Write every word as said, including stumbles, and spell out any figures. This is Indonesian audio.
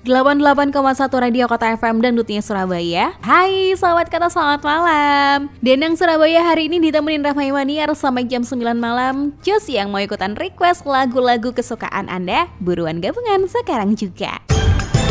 delapan puluh delapan koma satu Radio Kota F M Dangdutnya Surabaya. Hai sahabat kata, selamat malam. Denang Surabaya hari ini ditemenin Rahmai Maniar sampai jam sembilan malam. Cus yang mau ikutan request lagu-lagu kesukaan Anda, buruan gabungan sekarang juga.